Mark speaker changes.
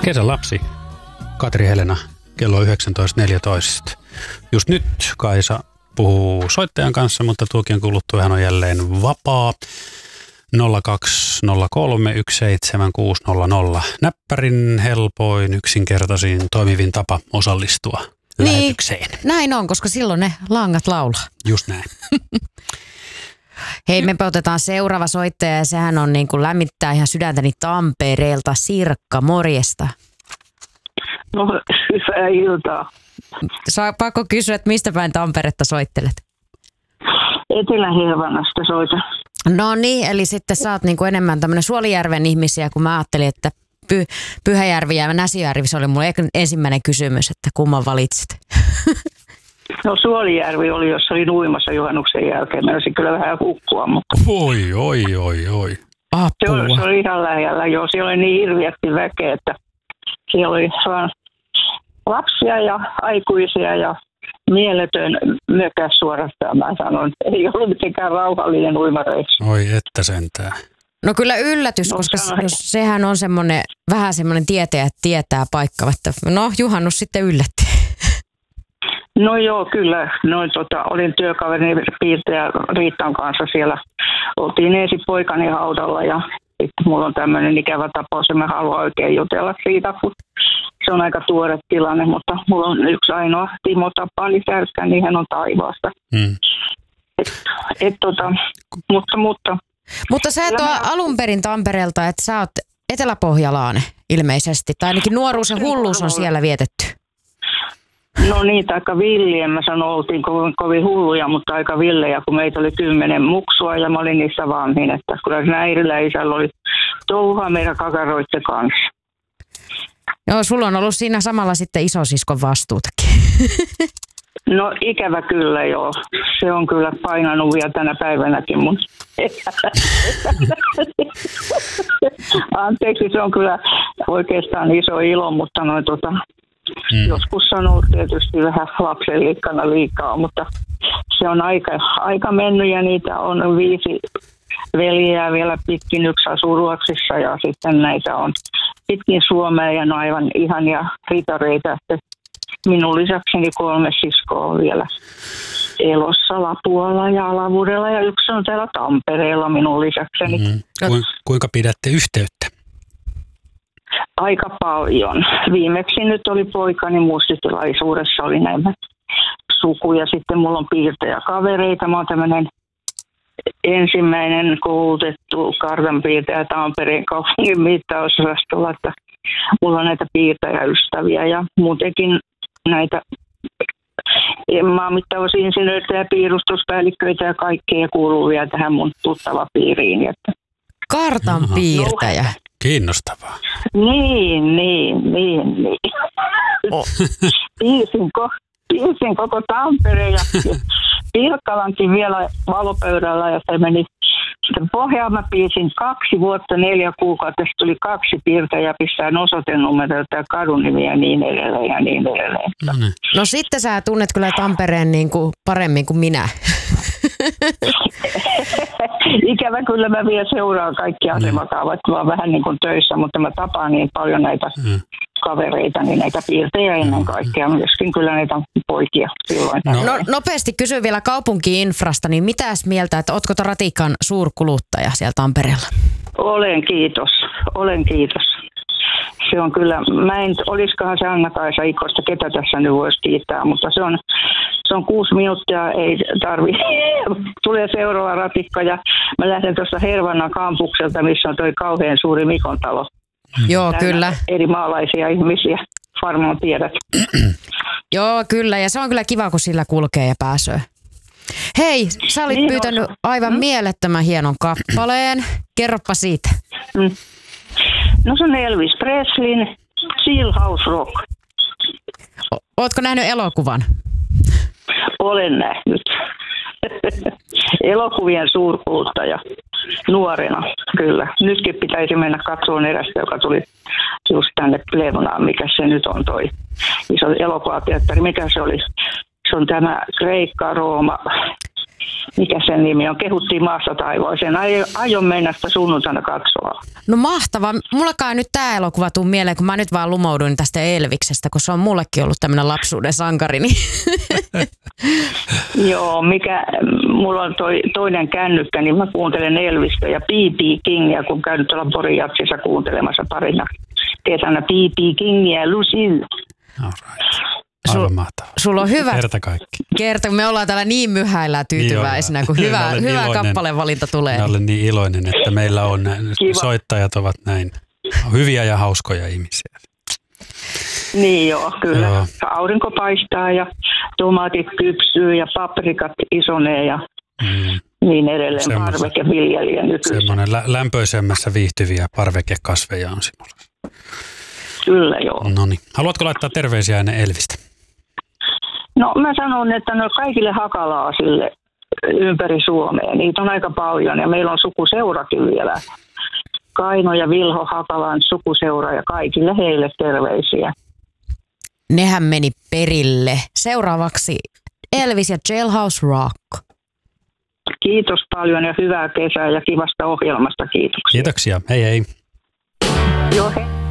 Speaker 1: Kesän lapsi, Katri Helena, kello 19.14. Just nyt Kaisa puhuu soittajan kanssa, mutta tuokin kuluttua hän on jälleen vapaa. 0203 Näppärin helpoin, yksinkertaisin, toimivin tapa osallistua lähetykseen.
Speaker 2: Näin on, koska silloin ne langat laulaa.
Speaker 1: Just näin.
Speaker 2: Hei, me otetaan seuraava soittaja ja sehän on niin kuin lämmittää ihan sydäntäni Tampereelta. Sirkka, morjesta.
Speaker 3: No, hyvää iltaa.
Speaker 2: Pakko kysyä, että mistä päin Tamperetta soittelet?
Speaker 3: Etelä-Hervannasta soitan.
Speaker 2: No niin, eli sitten sä oot niin kuin enemmän tämmöinen Suolijärven ihmisiä, kun mä ajattelin, että Pyhäjärvi ja Näsijärvi, se oli mulle ensimmäinen kysymys, että kumman valitsit?
Speaker 3: No Suolijärvi oli, jossa olin uimassa juhannuksen jälkeen. Mä olisin kyllä vähän hukkua, mutta...
Speaker 1: Oi.
Speaker 3: Se oli ihan lähellä, joo. Siellä oli niin hirviästi väkeä, että siellä oli vaan lapsia ja aikuisia ja mieletön mökä suorastaan, mä sanon. Ei ollut mitenkään rauhallinen uimareissu.
Speaker 1: Oi, että sentään.
Speaker 2: No kyllä yllätys, koska sehän on semmoinen, vähän semmoinen tietäjä tietää paikka, että no juhannus sitten yllätti.
Speaker 3: No joo, kyllä. Olin työkaverini piirtäjä Riittan kanssa siellä. Oltiin ensin poikani haudalla ja sitten mulla on tämmöinen ikävä tapaus ja mä haluan oikein jutella siitä, kun se on aika tuore tilanne, mutta mulla on yksi ainoa Timo Tapani Särkkä, niin hän on taivaasta.
Speaker 2: Mutta sä et ole alun perin Tampereelta, että sä oot eteläpohjalainen ilmeisesti, tai ainakin nuoruus ja hulluus on siellä vietetty.
Speaker 3: No niin, aika villi, en mä sano, oltiin kovin hulluja, mutta aika villejä, kun meitä oli 10 muksua ja mä olin niissä vanhin, että kyllä siinä äidillä ja isällä oli touhaa meidän kakaroitten kanssa.
Speaker 2: Joo, sulla on ollut siinä samalla sitten isosiskon vastuutakin.
Speaker 3: No ikävä kyllä joo, se on kyllä painanut vielä tänä päivänäkin, mutta anteeksi, se on kyllä oikeastaan iso ilo, mutta joskus on ollut tietysti vähän lapsenlikkana liikaa, mutta se on aika mennyt ja niitä on 5 veljeä vielä pitkin, yksi asuu Ruotsissa ja sitten näitä on pitkin Suomea ja ne on aivan ihania ritareita. Minun lisäkseni 3 siskoa on vielä elossa Lapualla ja Alavudella ja yksi on täällä Tampereella minun lisäkseni.
Speaker 1: Kuinka pidätte yhteyttä?
Speaker 3: Aika paljon. Viimeksi nyt oli poikani muistitilaisuudessa, oli näin suku ja sitten mulla on piirtäjäkavereita. Mä oon tämmöinen ensimmäinen koulutettu kartanpiirtäjä Tampereen kaupungin mittausosastolla, että mulla on näitä piirtäjäystäviä ja muutenkin näitä maanmittausinsinöitä ja piirustuspäällikköitä ja kaikkea kuuluu vielä tähän mun tuttava piiriin.
Speaker 2: Kartanpiirtäjä.
Speaker 1: Kiinnostavaa.
Speaker 3: Niin. Piirsin koko Tampereen ja Pirkkalankin vielä valopöydällä ja se meni sitten Pohjaan. Mä piirsin 2 vuotta 4 kuukautta, tuli 2 piirtäjää, pistää osoitenumeroita ja kadunimiä ja niin edelleen.
Speaker 2: No sitten sä tunnet kyllä Tampereen niin kuin paremmin kuin minä.
Speaker 3: Ikävä kyllä mä vielä seuraan kaikki asemakaavat, mä oon vähän niin kuin töissä, mutta mä tapaan niin paljon näitä kavereita, niin näitä piirtejä ennen kaikkea, myöskin kyllä näitä poikia silloin.
Speaker 2: No nopeasti kysyn vielä kaupunki-infrasta, niin mitäs mieltä, että ootko ratikan suurkuluttaja siellä Tampereella?
Speaker 3: Olen kiitos. Se on kyllä, olisikohan se Anna-Kaisa Ikosta, ketä tässä nyt voisi kiittää, mutta se on 6 minuuttia, ei tulee seuraava ratikka ja mä lähden tuossa Hervannan kampukselta, missä on toi kauhean suuri Mikon talo.
Speaker 2: Joo, kyllä.
Speaker 3: Eri maalaisia ihmisiä, varmaan tiedät.
Speaker 2: Joo, kyllä, ja se on kyllä kiva, kun sillä kulkee ja pääsee. Hei, sä olit pyytänyt aivan mielettömän hienon kappaleen. Kerropa siitä.
Speaker 3: No se on Elvis Presleyn Jailhouse Rock.
Speaker 2: Ootko nähnyt elokuvan?
Speaker 3: Olen nähnyt. Elokuvien suurkuluttaja nuorena, kyllä. Nytkin pitäisi mennä katsomaan erästä, joka tuli just tänne Plevnaan, mikä se nyt on toi iso elokuvateatteri. Mikä se oli? Se on tämä Kreikka, Rooma, mikä sen nimi on, kehuttiin maasta taivoiseen. Aion mennä sitä sunnuntaina katsoa.
Speaker 2: No mahtavaa. Mullakaan ei nyt tää elokuva tuu mieleen, kun mä nyt vaan lumouduin tästä Elviksestä, kun se on mullekin ollut tämmönen lapsuuden sankari. Niin.
Speaker 3: Joo, mulla on toinen kännykkä, niin mä kuuntelen Elvistä ja B.B. Kingia, kun käyn tuolla Porin Jatsissa kuuntelemassa parina kesänä B.B. Kingia ja Lucille.
Speaker 1: Aivan mahtavaa.
Speaker 2: Sulla on hyvä.
Speaker 1: Kerta
Speaker 2: me ollaan täällä niin myhäillä tyytyväisinä, kun hyvä kappalevalinta tulee.
Speaker 1: Mä olen niin iloinen, että meillä on soittajat ovat näin hyviä ja hauskoja ihmisiä.
Speaker 3: Niin joo, kyllä. Joo. Aurinko paistaa ja tomaatit kypsyy ja paprikat isonee ja niin edelleen. Parvekeviljelijä nykyisin.
Speaker 1: Semmoinen lämpöisemmässä viihtyviä parvekekasveja on sinulla.
Speaker 3: Kyllä joo.
Speaker 1: Noniin. Haluatko laittaa terveisiä ennen Elvistä?
Speaker 3: No mä sanon, että kaikille hakalaasille ympäri Suomea. Niitä on aika paljon ja meillä on sukuseurakin vielä. Kaino ja Vilho Hakalan sukuseura ja kaikille heille terveisiä.
Speaker 2: Nehän meni perille. Seuraavaksi Elvis ja Jailhouse Rock.
Speaker 3: Kiitos paljon ja hyvää kesää ja kivasta ohjelmasta. Kiitoksia.
Speaker 1: Kiitoksia. Hei hei.
Speaker 3: Joo hei.